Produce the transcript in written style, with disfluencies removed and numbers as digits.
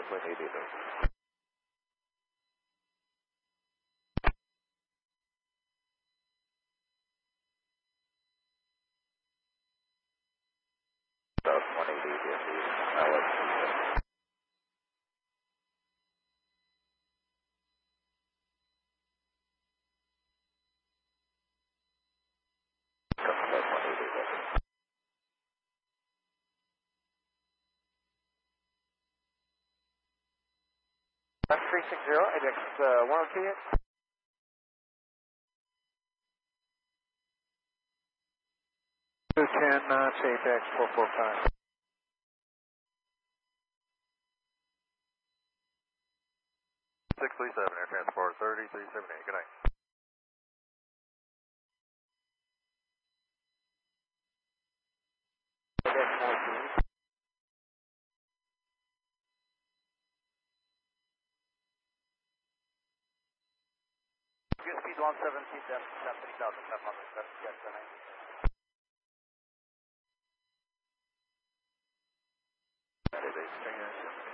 180. About 180 indeed. That's 360, ADX 102 yet? Two 10 knots, APEX 445. Six three seven, air transport 3378. Good night. Speed 170, 3,700. That's jet tonight. Saturday,